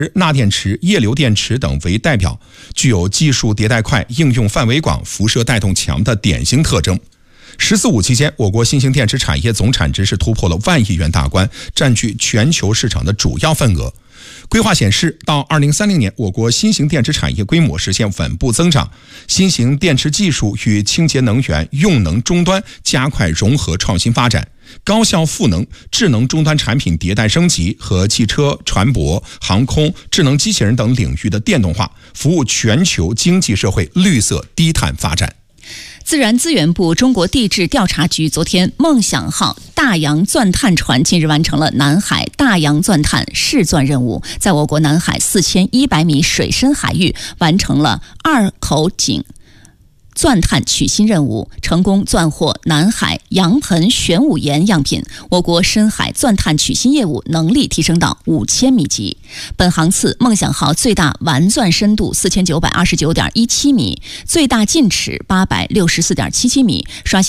钠电池、液流电池等为代表，具有技术迭代快、应用范围广、辐射带动强的典型特征。“十四五”期间，我国新型电池产业总产值是突破了万亿元大关，占据全球市场的主要份额。规划显示，到2030年，我国新型电池产业规模实现稳步增长，新型电池技术与清洁能源用能终端加快融合创新发展，高效赋能、智能终端产品迭代升级和汽车、船舶、航空、智能机器人等领域的电动化，服务全球经济社会绿色低碳发展。 自然资源部中国地质调查局昨天，梦想号大洋钻探船近日完成了南海大洋钻探试钻任务，在我国南海4100米水深海域完成了2口井钻探取芯任务，成功钻获南海洋盆玄武岩样品，我国深海钻探取芯业务能力提升到5000米级。本航次梦想号最大完钻深度4929.17米，最大进尺864.77米，刷新